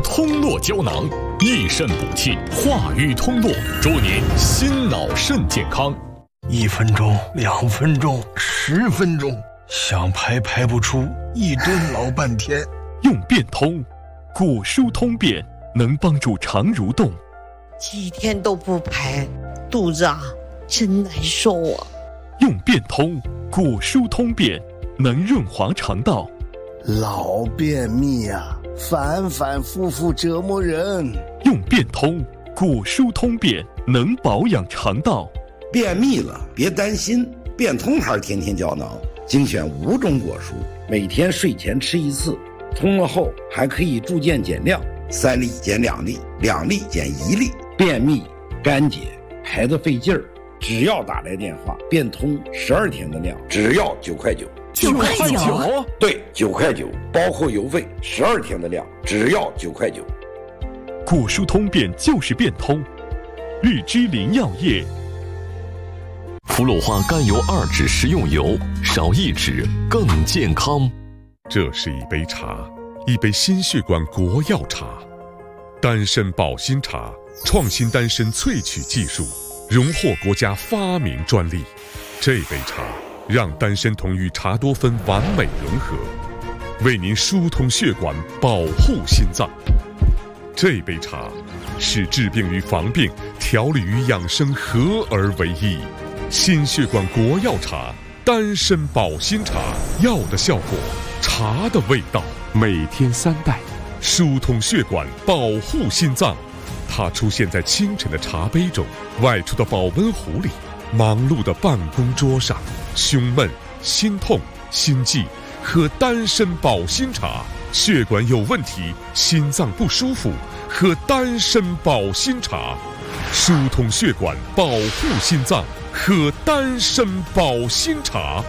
通络胶囊，益肾补气，化瘀通络，祝您心脑肾健康。 1分钟、2分钟、10分钟，想排不出，一蹲老半天。 用便通，果蔬通便，能帮助肠蠕动。 几天都不排，肚子真难受啊。 用便通，果蔬通便，能润滑肠道。 老便秘反反复复折磨人。 用便通，果蔬通便，能保养肠道。 便秘了别担心，便通牌天天胶囊精选5种果蔬，每天睡前吃1次，通了后还可以助健减量，3粒减2粒，2粒减1粒。便秘、干结、排得费劲儿，只要打来电话，便通12天的量，只要9块9。 9块9？ 对，9块9，包括邮费，12天的量，只要9块9。 果蔬通便就是便通，日之林药业。 福禄花甘油2酯食用油，少1酯更健康。 这是一杯茶，一杯心血管国药茶，丹参保心茶，创新丹参萃取技术，荣获国家发明专利。这杯茶让丹参酮与茶多酚完美融合，为您疏通血管，保护心脏。这杯茶是治病与防病、调理与养生合而为一。心血管国药茶，丹参保心茶，药的效果，茶的味道，每天3袋，疏通血管，保护心脏。它出现在清晨的茶杯中，外出的保温壶里，忙碌的办公桌上。胸闷、心痛、心悸，喝丹参保心茶；血管有问题、心脏不舒服，喝丹参保心茶。疏通血管，保护心脏，喝丹参保心茶。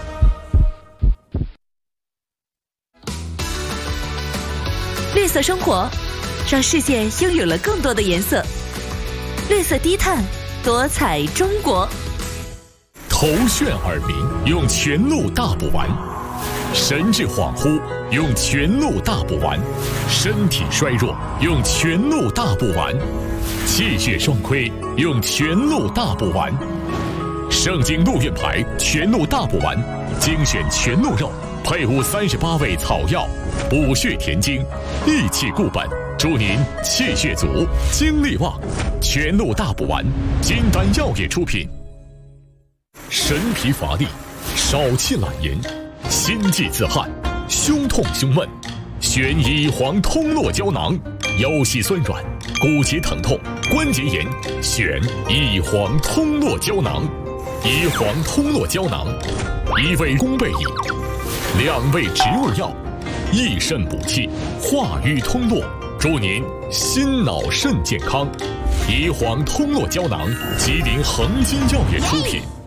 绿色生活，让世界拥有了更多的颜色。绿色低碳，多彩中国。 头眩耳鸣，用全鹿大补丸；神志恍惚，用全鹿大补丸；身体衰弱，用全鹿大补丸；气血双亏，用全鹿大补丸。盛京鹿苑牌全鹿大补丸，精选全鹿肉，配伍38味草药，补血填精，益气固本，祝您气血足，精力旺。全鹿大补丸，金丹药业出品。神疲乏力，少气懒言，心悸自汗，胸痛胸闷，选乙黄通络胶囊，腰膝酸软，骨节疼痛，关节炎，选乙黄通络胶囊。乙黄通络胶囊，1味宫贝乙，2味植物药，益肾补气，化瘀通络，祝您心脑肾健康。乙黄通络胶囊，吉林恒金药业出品。